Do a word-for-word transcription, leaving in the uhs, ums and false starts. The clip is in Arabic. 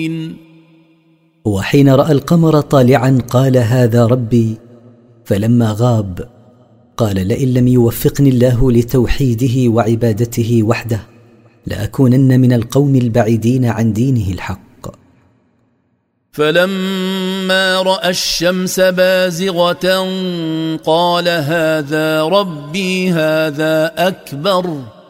وحين رأى القمر طالعا قال هذا ربي، فلما غاب قال لئن لم يوفقني الله لتوحيده وعبادته وحده لأكونن من القوم البعيدين عن دينه الحق. فلما رأى الشمس بازغة قال هذا ربي هذا أكبر.